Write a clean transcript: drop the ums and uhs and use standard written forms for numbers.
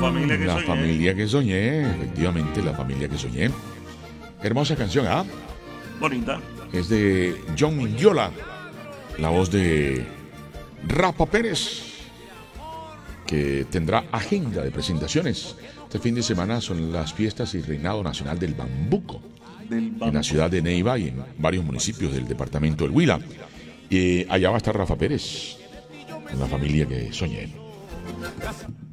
familia que La soñé. familia que soñé, efectivamente, la familia que soñé. Hermosa canción, ¿ah? Bonita. Es de John Mingiola, la voz de Rafa Pérez, que tendrá agenda de presentaciones. Este fin de semana son las fiestas y reinado nacional del bambuco en la ciudad de Neiva y en varios municipios del departamento del Huila. Y allá va a estar Rafa Pérez, con la familia que soñé.